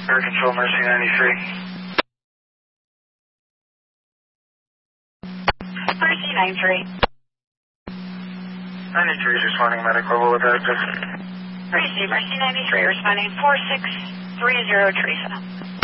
Air Control, Mercy 93. Mercy 93. 93 is responding medical. What about this? Mercy 93 responding 4630 Teresa.